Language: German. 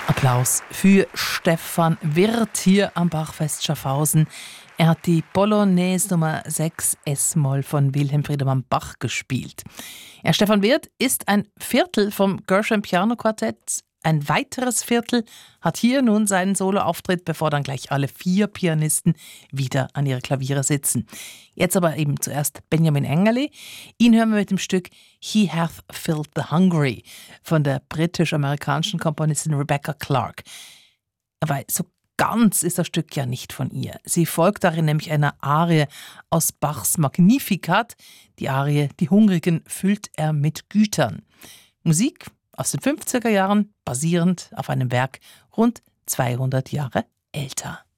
Applaus für Stefan Wirth hier am Bachfest Schaffhausen. Er hat die Polonaise Nummer 6 S-Moll von Wilhelm Friedemann Bach gespielt. Stefan Wirth ist ein Viertel vom Gershwin Piano Quartett. Ein weiteres Viertel hat hier nun seinen Soloauftritt, bevor dann gleich alle 4 Pianisten wieder an ihre Klaviere sitzen. Jetzt aber eben zuerst Benjamin Engerli. Ihn hören wir mit dem Stück He Hath Filled the Hungry von der britisch-amerikanischen Komponistin Rebecca Clark. Aber so ganz ist das Stück ja nicht von ihr. Sie folgt darin nämlich einer Arie aus Bachs Magnificat. Die Arie Die Hungrigen füllt er mit Gütern. Musik aus den 50er Jahren, basierend auf einem Werk rund 200 Jahre älter.